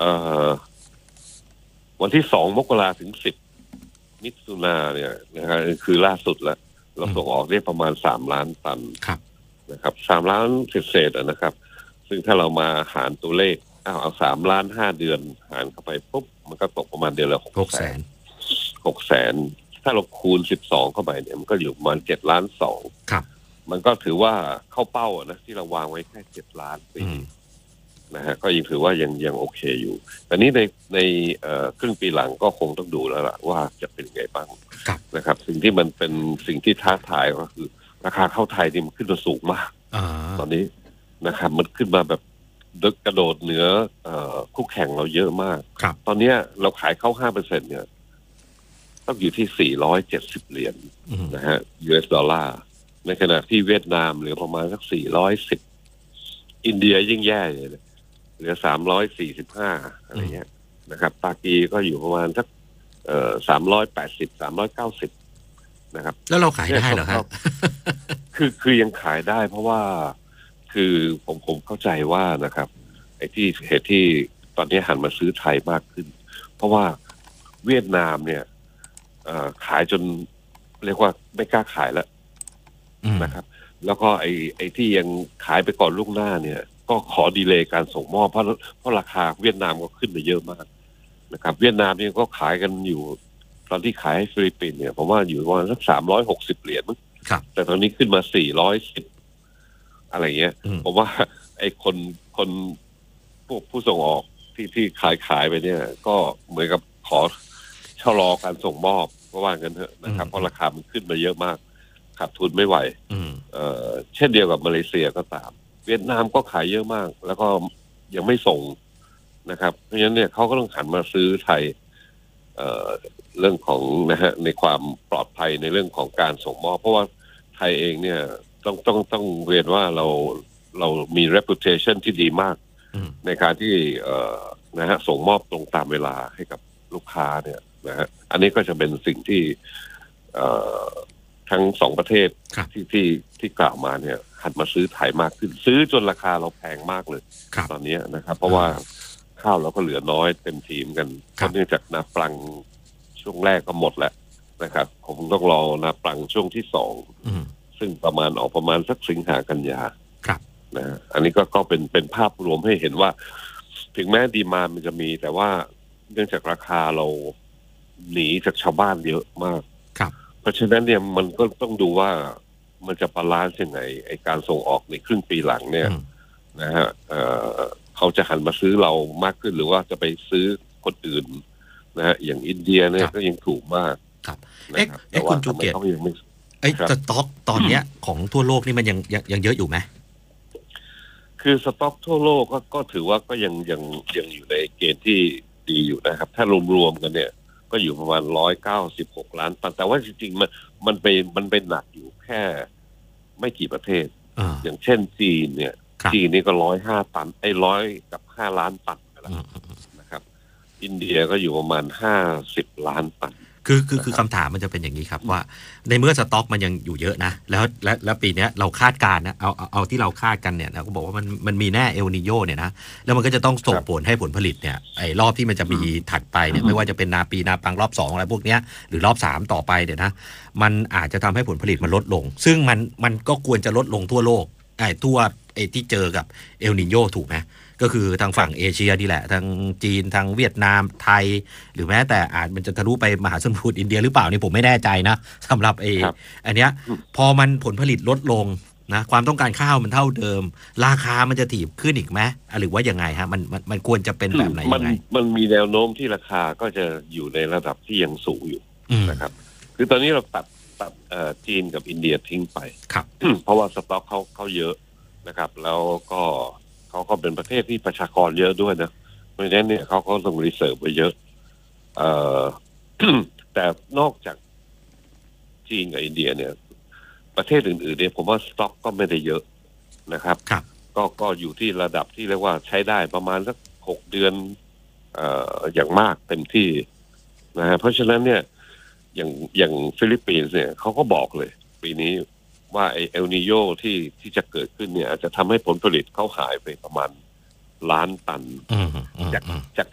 อ่อวันที่2 มกราถึง10 มิถุนาเนี่ยนะฮะคือล่าสุดแล้วเราส่งออกได้ประมาณ3 ล้าน ตันนะครับ3 ล้านเศษนะครับซึ่งถ้าเรามาหารตัวเลขเอา3 ล้าน 5 เดือนหารเข้าไปปุ๊บมันก็ตกประมาณเดือนละ600,000ถ้าเราคูณ12เข้าไปเนี่ยมันก็อยู่ประมาณ7 ล้าน 2 ครับมันก็ถือว่าเข้าเป้านะที่เราวางไว้แค่7 ล้านปีนะฮะก็ยังถือว่ายังโอเคอยู่แต่นี้ในครึ่งปีหลังก็คงต้องดูแล้วล่ะว่าจะเป็นไงบ้างนะครับสิ่งที่มันเป็นสิ่งที่ท้าทายก็คือราคาข้าวไทยนี่มันขึ้นมาสูงมากตอนนี้นะครับมันขึ้นมาแบบกระโดดเหนือคู่แข่งเราเยอะมากตอนนี้เราขายเข้า 5% เนี่ยต้องอยู่ที่$470นะฮะ US ดอลลาร์ในขณะที่เวียดนามเหลือประมาณสัก410อินเดียยิ่งแย่เลยเหลือ345อะไรเงี้ยนะครับปากีก็อยู่ประมาณสัก380 390นะครับแล้วเราขายได้เหรอครับคือยังขายได้เพราะว่าคือผมเข้าใจว่านะครับไอ้ที่เหตุที่ตอนนี้หันมาซื้อไทยมากขึ้นเพราะว่าเวียดนามเนี่ยขายจนเรียกว่าไม่กล้าขายแล้วนะครับแล้วก็ไอ้ที่ยังขายไปก่อนล่วงหน้าเนี่ยก็ขอดีเลย์การส่งมอบเพราะราคาเวียดนามก็ขึ้นไปเยอะมากนะครับเวียดนามเนี่ยก็ขายกันอยู่ตอนที่ขายให้ฟิลิปปินส์เนี่ยผมว่าอยู่ประมาณสัก$360มั้งแต่ตอนนี้ขึ้นมา410อะไรเงี้ยผมว่าไอ้คนพวกผู้ส่งออกที่ขายไปเนี่ยก็เหมือนกับขอชะลอการส่งมอบเพราะว่างั้นเถอะนะครับเพราะราคามันขึ้นมาเยอะมากขาดทุนไม่ไหวเช่นเดียวกับมาเลเซียก็ตามเวียดนามก็ขายเยอะมากแล้วก็ยังไม่ส่งนะครับเพราะฉะนั้นเนี่ยเขาก็ต้องหันมาซื้อไทยเรื่องของนะฮะในความปลอดภัยในเรื่องของการส่งมอบเพราะว่าไทยเองเนี่ยต้องเรียนว่าเรามี reputation ที่ดีมากในการที่นะฮะส่งมอบตรงตามเวลาให้กับลูกค้าเนี่ยนะฮะอันนี้ก็จะเป็นสิ่งที่ทั้ง2ประเทศที่กล่าวมาเนี่ยหันมาซื้อไทยมากขึ้นซื้อจนราคาเราแพงมากเลยตอนนี้นะครับเพราะว่าข้าวเราก็เหลือน้อยเต็มทีมกันเพราะเนื่องจากนาปลังช่วงแรกก็หมดแล้วนะครับผมต้องรอนาปลังช่วงที่2ซึ่งออกประมาณสักสิงหากันยานะอันนี้ก็เป็นภาพรวมให้เห็นว่าถึงแม้ดีมานด์มันจะมีแต่ว่าเนื่องจากราคาเราหนีจากชาวบ้านเยอะมากเพราะฉะนั้นเนี่ยมันก็ต้องดูว่ามันจะบาลานซ์ยังไงไอการส่งออกในครึ่งปีหลังเนี่ยนะฮะเขาจะหันมาซื้อเรามากขึ้นหรือว่าจะไปซื้อคนอื่นนะฮะอย่างอินเดียเนี่ยก็ยังถูกมากครับคุณจูเกียรติสต็อกตอนเนี้ยของทั่วโลกนี่มันยังเยอะอยู่ไหมคือสต็อกทั่วโลกก็ถือว่าก็ยังอยู่ในเกณฑ์ที่ดีอยู่นะครับถ้ารวมกันเนี่ยก็อยู่ประมาณ196 ล้านตันแต่ว่าจริงๆมันไปหนักอยู่แค่ไม่กี่ประเทศอย่างเช่นจีนเนี่ยจีนนี่ก็105 ตัน100 กับ 5 ล้านตันแล้วนะครับอินเดียก็อยู่ประมาณ50 ล้านตันคือคำถามมันจะเป็นอย่างนี้ครับว่าในเมื่อสต็อกมันยังอยู่เยอะนะแล้วปีนี้เราคาดการณ์นะเอาที่เราคาดกันเนี่ยนะก็บอกว่ามันมีแน่เอลนิโญเนี่ยนะแล้วมันก็จะต้องส่งผลให้ผลผลิตเนี่ยไอ้รอบที่มันจะมีถัดไปเนี่ยไม่ว่าจะเป็นนาปังรอบ2อะไรพวกเนี้ยหรือรอบ3ต่อไปเนี่ยนะมันอาจจะทำให้ผลผลิตมันลดลงซึ่งมันก็ควรจะลดลงทั่วโลกทั่วที่เจอกับเอลนิโญถูกไหมก็คือทางฝั่งเอเชียนี่แหละทางจีนทางเวียดนามไทยหรือแม้แต่อาจมันจะทะลุไปมหาสมุทรอินเดียหรือเปล่านี่ผมไม่แน่ใจนะสำหรับอันเนี้ยพอมันผลผลิตลดลงนะความต้องการข้าวมันเท่าเดิมราคามันจะถีบขึ้นอีกไหมหรือว่ายังไงฮะมันควรจะเป็นแบบไหนยังไงมันมีแนวโน้มที่ราคาก็จะอยู่ในระดับที่ยังสูงอยู่นะครับคือตอนนี้เราตัดจีนกับอินเดียทิ้งไปเพราะว่าสต็อกเขาเยอะนะครับแล้วก็เขาก็เป็นประเทศที่ประชากรเยอะด้วยนะเพราะฉะนั้นเนี่ยเขาก็ต้องรีเซิร์ฟไว้เยอะแต่นอกจากจีนกับอินเดียเนี่ยประเทศอื่นๆเนี่ยผมว่าสต็อกก็ไม่ได้เยอะนะครับก็อยู่ที่ระดับที่เรียกว่าใช้ได้ประมาณสัก6 เดือนอย่างมากเต็มที่นะฮะเพราะฉะนั้นเนี่ยอย่างฟิลิปปินส์เนี่ยเขาก็บอกเลยปีนี้ว่าไอเอลนิโญที่จะเกิดขึ้นเนี่ยอาจจะทำให้ผลผลิตเขาหายไปประมาณ1 ล้านตันจาก